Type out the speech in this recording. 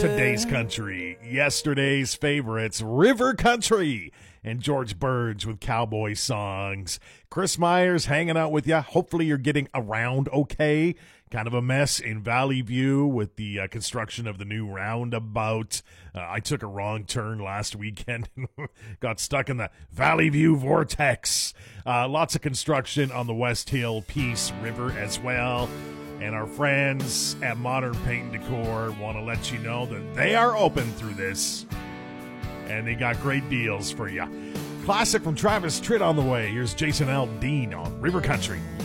Today's country, yesterday's favorites, River Country, and George Burge with cowboy songs. Chris Myers hanging out with you. Hopefully you're getting around okay. Kind of a mess in Valley View with the construction of the new roundabout. I took a wrong turn last weekend and got stuck in the Valley View vortex. Lots of construction on the West Hill Peace River as well. And our friends at Modern Paint and Decor want to let you know that they are open through this. And they got great deals for you. Classic from Travis Tritt on the way. Here's Jason Aldean on River Country.